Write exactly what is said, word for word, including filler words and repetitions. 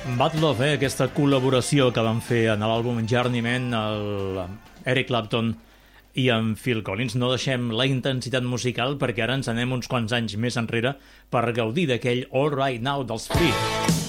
Bad Love, eh? Aquesta col·laboració que van fer en l'àlbum Journeyman, el Eric Clapton i en Phil Collins. No deixem la intensitat musical perquè ara ens anem uns quants anys més enrere per gaudir d'aquell All Right Now dels Free.